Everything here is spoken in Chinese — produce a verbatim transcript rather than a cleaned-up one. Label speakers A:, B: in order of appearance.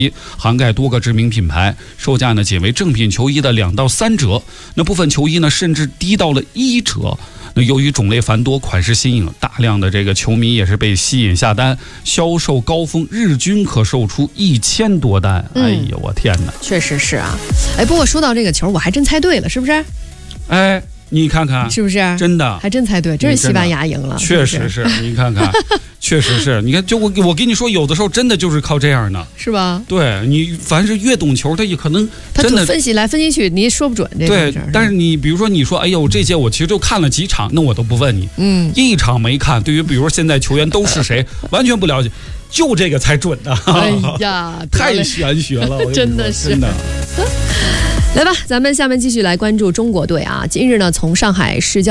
A: 涵盖多个知名品牌，售价呢仅为正品球衣的两到三折，那部分球衣呢甚至低到了一折。那由于种类繁多，款式新颖，大量的这个球迷也是被吸引下单，销售高峰日均可售出一千多单。嗯、哎呀，我天哪！
B: 确实是啊。哎，不过说到这个球，我还真猜对了，是不是？
A: 哎。你看看
B: 是不是
A: 真的？
B: 还真猜对，真是西班牙赢了。
A: 确实是，你看看，确实是。你看，就我我跟你说，有的时候真的就是靠这样的，
B: 是吧？
A: 对你，凡是越懂球，他也可能真的
B: 分析来分析去，你也说不准这个事儿。
A: 对，但是你比如说，你说，哎呦，这届我其实就看了几场，那我都不问你，
B: 嗯，
A: 一场没看。对于比如说现在球员都是谁，完全不了解，就这个才准的。
B: 哎呀，
A: 太玄学了，
B: 真的是。
A: 真的
B: 来吧，咱们下面继续来关注中国队啊。今日呢，从上海市教